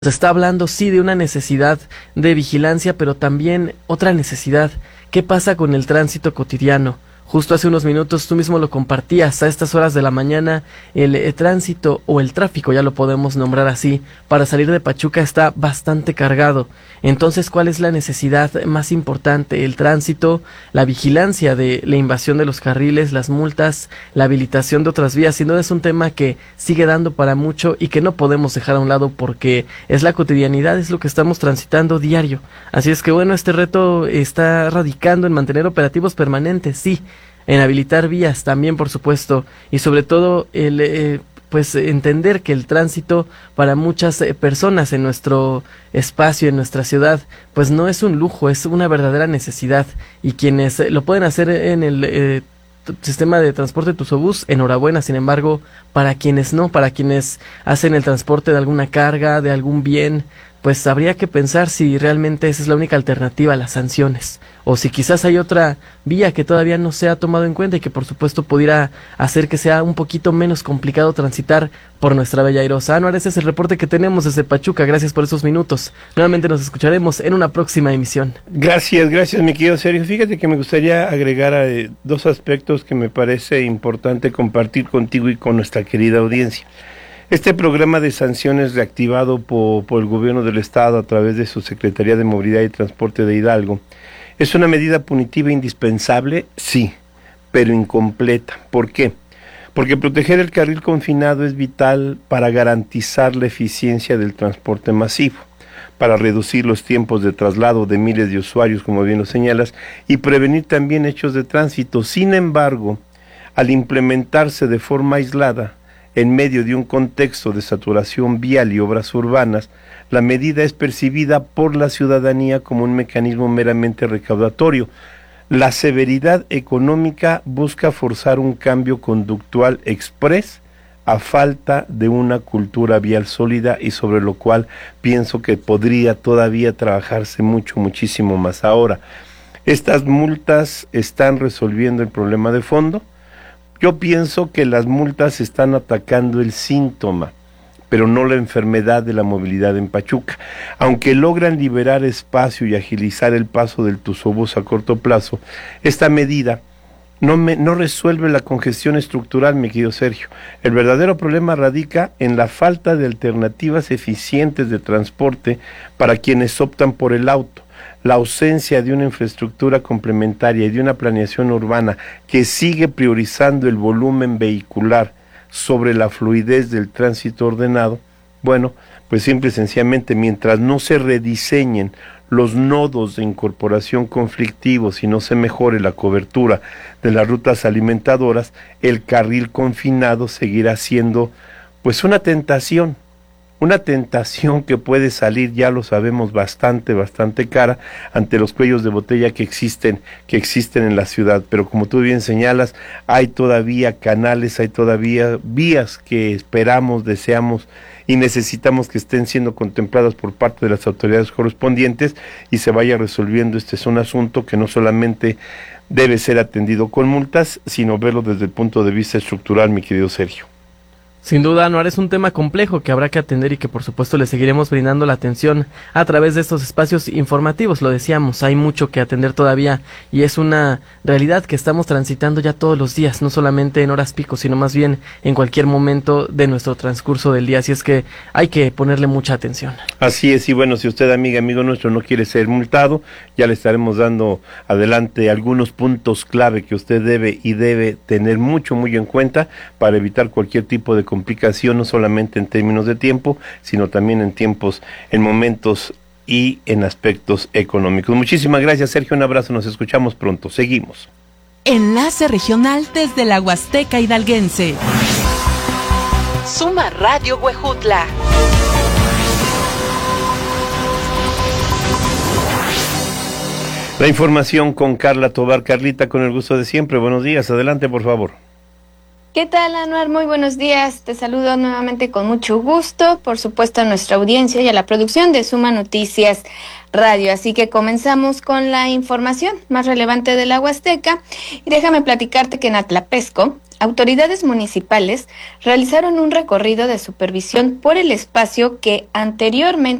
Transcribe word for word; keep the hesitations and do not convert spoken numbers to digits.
Se está hablando, sí, de una necesidad de vigilancia, pero también otra necesidad. ¿Qué pasa con el tránsito cotidiano? Justo hace unos minutos tú mismo lo compartías, a estas horas de la mañana el, el tránsito o el tráfico, ya lo podemos nombrar así, para salir de Pachuca está bastante cargado. Entonces, ¿cuál es la necesidad más importante? El tránsito, la vigilancia de la invasión de los carriles, las multas, la habilitación de otras vías. Sin duda es un tema que sigue dando para mucho y que no podemos dejar a un lado porque es la cotidianidad, es lo que estamos transitando diario. Así es que bueno, este reto está radicando en mantener operativos permanentes, sí, en habilitar vías también, por supuesto, y sobre todo el eh, pues entender que el tránsito para muchas eh, personas en nuestro espacio, en nuestra ciudad, pues no es un lujo, es una verdadera necesidad, y quienes eh, lo pueden hacer en el eh, sistema de transporte Tusobús, enhorabuena. Sin embargo, para quienes no, para quienes hacen el transporte de alguna carga, de algún bien, pues habría que pensar si realmente esa es la única alternativa a las sanciones, o si quizás hay otra vía que todavía no se ha tomado en cuenta y que por supuesto pudiera hacer que sea un poquito menos complicado transitar por nuestra bella airosa. Anuar, ese es el reporte que tenemos desde Pachuca. Gracias por esos minutos. Nuevamente nos escucharemos en una próxima emisión. Gracias, gracias mi querido Sergio. Fíjate que me gustaría agregar eh, dos aspectos que me parece importante compartir contigo y con nuestra querida audiencia. Este programa de sanciones reactivado por, por el gobierno del estado a través de su Secretaría de Movilidad y Transporte de Hidalgo es una medida punitiva indispensable, sí, pero incompleta. ¿Por qué? Porque proteger el carril confinado es vital para garantizar la eficiencia del transporte masivo, para reducir los tiempos de traslado de miles de usuarios, como bien lo señalas, y prevenir también hechos de tránsito. Sin embargo, al implementarse de forma aislada, en medio de un contexto de saturación vial y obras urbanas, la medida es percibida por la ciudadanía como un mecanismo meramente recaudatorio. La severidad económica busca forzar un cambio conductual exprés a falta de una cultura vial sólida, y sobre lo cual pienso que podría todavía trabajarse mucho, muchísimo más. Ahora, ¿estas multas están resolviendo el problema de fondo? Yo pienso que las multas están atacando el síntoma, pero no la enfermedad de la movilidad en Pachuca. Aunque logran liberar espacio y agilizar el paso del Tusobús a corto plazo, esta medida no, me, no resuelve la congestión estructural, mi querido Sergio. El verdadero problema radica en la falta de alternativas eficientes de transporte para quienes optan por el auto. La ausencia de una infraestructura complementaria y de una planeación urbana que sigue priorizando el volumen vehicular sobre la fluidez del tránsito ordenado, bueno, pues simple y sencillamente, mientras no se rediseñen los nodos de incorporación conflictivos y no se mejore la cobertura de las rutas alimentadoras, el carril confinado seguirá siendo pues una tentación. Una tentación que puede salir, ya lo sabemos, bastante, bastante cara ante los cuellos de botella que existen, que existen en la ciudad. Pero como tú bien señalas, hay todavía canales, hay todavía vías que esperamos, deseamos y necesitamos que estén siendo contempladas por parte de las autoridades correspondientes y se vaya resolviendo. Este es un asunto que no solamente debe ser atendido con multas, sino verlo desde el punto de vista estructural, mi querido Sergio. Sin duda, Anuar, es un tema complejo que habrá que atender y que por supuesto le seguiremos brindando la atención a través de estos espacios informativos. Lo decíamos, hay mucho que atender todavía y es una realidad que estamos transitando ya todos los días, no solamente en horas pico, sino más bien en cualquier momento de nuestro transcurso del día. Así es que hay que ponerle mucha atención. Así es, y bueno, si usted, amiga, amigo nuestro, no quiere ser multado, ya le estaremos dando adelante algunos puntos clave que usted debe y debe tener mucho, muy en cuenta para evitar cualquier tipo de complicación, no solamente en términos de tiempo, sino también en tiempos, en momentos y en aspectos económicos. Muchísimas gracias, Sergio, un abrazo, nos escuchamos pronto, seguimos. Enlace regional desde la Huasteca hidalguense. Suma Radio Huejutla. La información con Carla Tobar. Carlita, con el gusto de siempre, buenos días, adelante por favor. ¿Qué tal, Anuar? Muy buenos días. Te saludo nuevamente con mucho gusto, por supuesto a nuestra audiencia y a la producción de Suma Noticias Radio. Así que comenzamos con la información más relevante de la Huasteca. Y déjame platicarte que en Atlapesco, autoridades municipales realizaron un recorrido de supervisión por el espacio que anteriormente